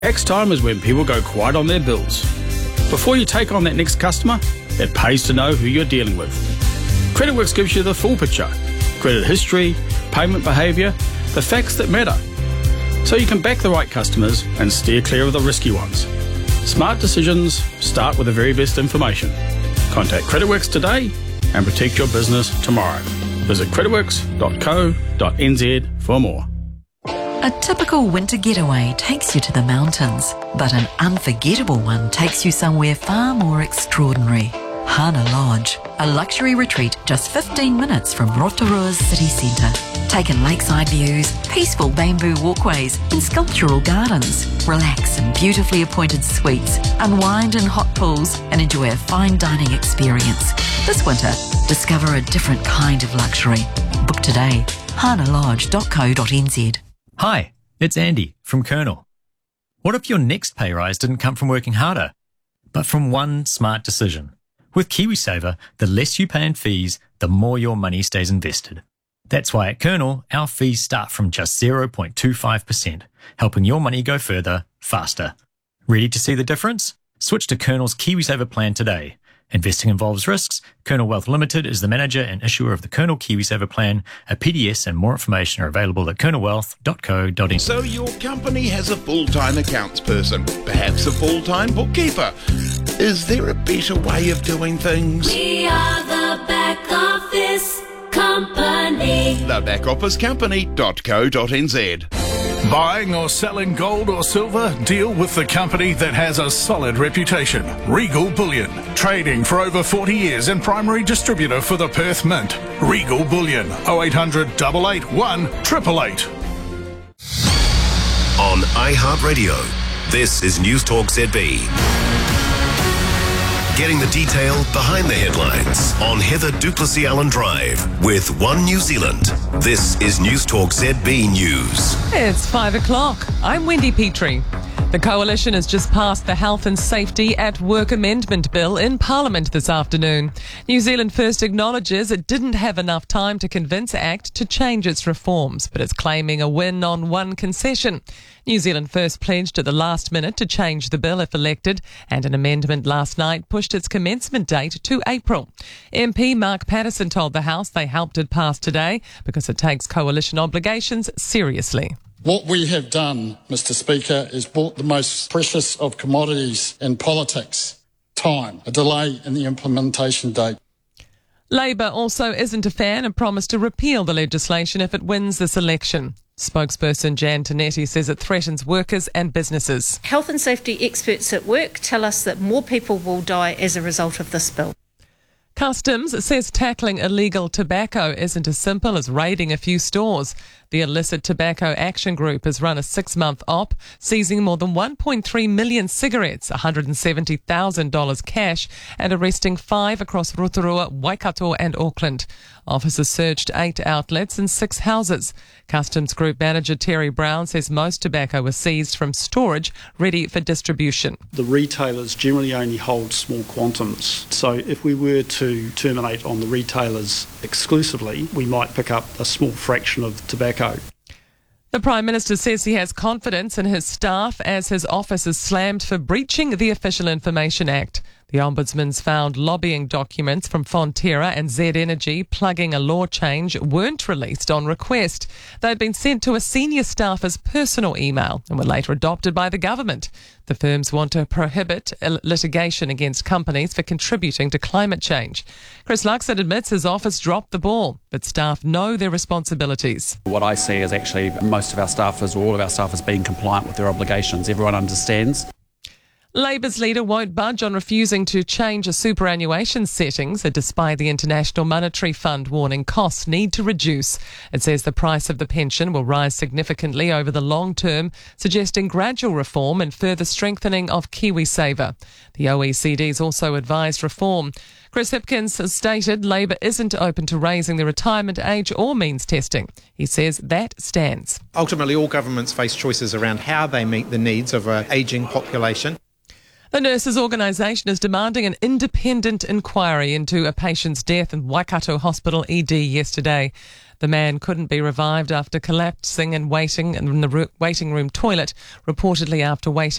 Tax time is when people go quiet on their bills. Before you take on that next customer, it pays to know who you're dealing with. CreditWorks gives you the full picture: credit history, payment behaviour, the facts that matter, so you can back the right customers and steer clear of the risky ones. Smart decisions start with the very best information. Contact CreditWorks today and protect your business tomorrow. Visit creditworks.co.nz for more. A typical winter getaway takes you to the mountains, but an unforgettable one takes you somewhere far more extraordinary. Hana Lodge, a luxury retreat just 15 minutes from Rotorua's city centre. Take in lakeside views, peaceful bamboo walkways and sculptural gardens. Relax in beautifully appointed suites, unwind in hot pools and enjoy a fine dining experience. This winter, discover a different kind of luxury. Book today, hanalodge.co.nz. Hi, it's Andy from Colonel. What if your next pay rise didn't come from working harder, but from one smart decision? With KiwiSaver, the less you pay in fees, the more your money stays invested. That's why at Colonel, our fees start from just 0.25%, helping your money go further, faster. Ready to see the difference? Switch to Colonel's KiwiSaver plan today. Investing involves risks. Colonel Wealth Limited is the manager and issuer of the Colonel KiwiSaver plan. A PDS and more information are available at colonelwealth.co.nz. So your company has a full-time accounts person, perhaps a full-time bookkeeper. Is there a better way of doing things? We are the back office company. Thebackofficecompany.co.nz. Buying or selling gold or silver? Deal with the company that has a solid reputation. Regal Bullion. Trading for over 40 years and primary distributor for the Perth Mint. Regal Bullion. 0800 881 888. On iHeartRadio, this is News Talk ZB. Getting the detail behind the headlines on Heather Duplessis Allen Drive with One New Zealand. This is News Talk ZB News. It's 5 o'clock. I'm Wendy Petrie. The Coalition has just passed the Health and Safety at Work Amendment Bill in Parliament this afternoon. New Zealand First acknowledges it didn't have enough time to convince ACT to change its reforms, but is claiming a win on one concession. New Zealand First pledged at the last minute to change the bill if elected, and an amendment last night pushed its commencement date to April. MP Mark Patterson told the House they helped it pass today because it takes coalition obligations seriously. What we have done, Mr. Speaker, is bought the most precious of commodities in politics: time, a delay in the implementation date. Labor also isn't a fan and promised to repeal the legislation if it wins this election. Spokesperson Jan Tinetti says it threatens workers and businesses. Health and safety experts at work tell us that more people will die as a result of this bill. Customs says tackling illegal tobacco isn't as simple as raiding a few stores. The Illicit Tobacco Action Group has run a 6-month op, seizing more than 1.3 million cigarettes, $170,000 cash, and arresting 5 across Rotorua, Waikato and Auckland. Officers searched 8 outlets and 6 houses. Customs Group Manager Terry Brown says most tobacco was seized from storage, ready for distribution. The retailers generally only hold small quantums, so if we were to terminate on the retailers exclusively, we might pick up a small fraction of tobacco. The Prime Minister says he has confidence in his staff as his office is slammed for breaching the Official Information Act. The Ombudsman's found lobbying documents from Fonterra and Z Energy plugging a law change weren't released on request. They'd been sent to a senior staffer's personal email and were later adopted by the government. The firms want to prohibit litigation against companies for contributing to climate change. Chris Luxon admits his office dropped the ball, but staff know their responsibilities. What I see is actually most of our staffers, or all of our staffers, being compliant with their obligations. Everyone understands. Labor's leader won't budge on refusing to change a superannuation settings, despite the International Monetary Fund warning costs need to reduce. It says the price of the pension will rise significantly over the long term, suggesting gradual reform and further strengthening of KiwiSaver. The OECD's also advised reform. Chris Hipkins has stated Labor isn't open to raising the retirement age or means testing. He says that stands. Ultimately, all governments face choices around how they meet the needs of an ageing population. The nurses' organisation is demanding an independent inquiry into a patient's death in Waikato Hospital ED yesterday. The man couldn't be revived after collapsing and waiting in the waiting room toilet, reportedly after waiting